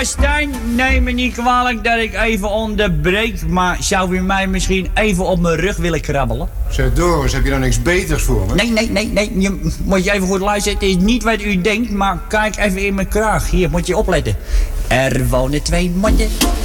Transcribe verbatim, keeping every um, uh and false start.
Meneer Stijn, neem me niet kwalijk dat ik even onderbreek, maar zou u mij misschien even op mijn rug willen krabbelen? Zeg Doris, heb je dan niks beters voor me? Nee, nee, nee, nee. Je, moet je even goed luisteren. Het is niet wat u denkt, maar kijk even in mijn kraag. Hier, moet je opletten. Er wonen twee motten